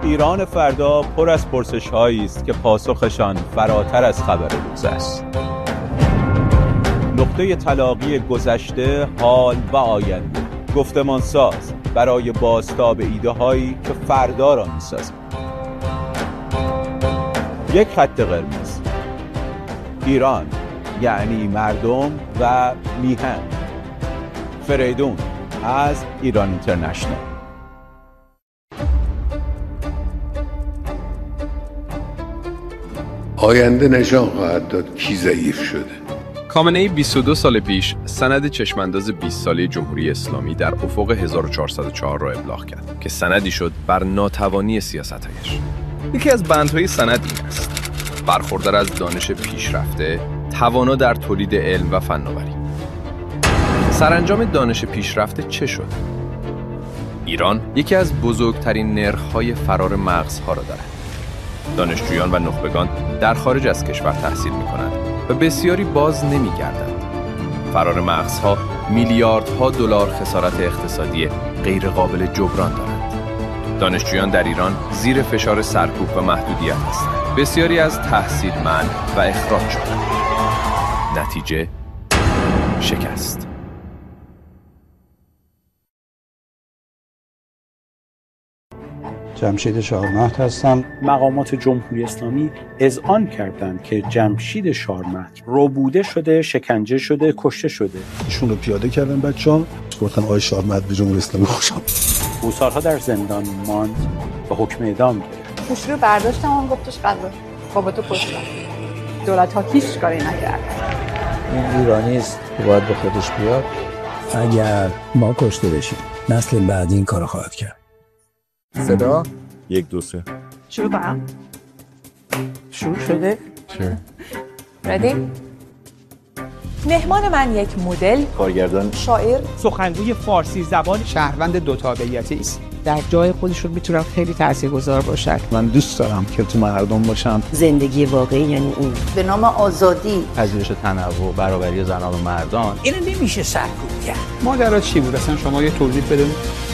ایران فردا پر از پرسش‌هایی است که پاسخشان فراتر از خبر روز است. نقطه تلاقی گذشته، حال و آینده، گفتمان ساز برای بازتاب ایده‌هایی که فردا را می‌سازند. یک خط قرمز: ایران یعنی مردم و میهن. فریدون از ایران اینترنشنال. آینده نشان خواهد داد کی ضعیف شده. خامنه‌ای 22 سال پیش سند چشمانداز 20 ساله جمهوری اسلامی در افق 1404 را ابلاغ کرد که سندی شد بر ناتوانی سیاست‌هایش. یکی از بندهای سند این است: برخوردار از دانش پیشرفته، توانا در تولید علم و فناوری. سرانجام دانش پیشرفته چه شد؟ ایران یکی از بزرگترین نرخ‌های فرار مغزها را دارد. دانشجویان و نخبگان در خارج از کشور تحصیل می‌کنند و بسیاری باز نمی‌گردند. فرار مغزها میلیاردها دلار خسارت اقتصادی غیرقابل جبران دارند. دانشجویان در ایران زیر فشار سرکوب و محدودیت هستند. بسیاری از تحصیل منع و اخراج شدند. نتیجه شکست. جمشید شارمهد هستم. مقامات جمهوری اسلامی اذعان کردند که جمشید شارمهد ربوده شده، شکنجه شده، کشته شده. ایشون رو پیاده کردن بچه‌ها، گفتن آقای شارمهد به جمهوری اسلامی خوش آمد. او سالها در زندان ماند و حکم اعدام گرفت. گوشی رو برداشتم و گفتش قضا بابا تو کشتن. دولت ها هیچ کاری نکرد. این ایرانی است که باید به خودش بیاد. اگر ما کشته بشیم نسل بعدی این کارو خواهد کرد. صدا 1 2 3 شروع کنم. شروع شده؟ چه؟ ردی؟ مهمان من یک مدل، کارگردان، شاعر، سخنگوی فارسی زبان، شهروند دو تابعیتی است. در جای خودشون میتونن خیلی تاثیرگذار باشن. من دوست دارم که تو مردم باشم. زندگی واقعی یعنی این. به نام آزادی، پذیرش تنوع، برابری زنان و مردان. اینو نمیشه سرکوب کرد. ماجرا چی بود اصلا شما یه توضیح بده.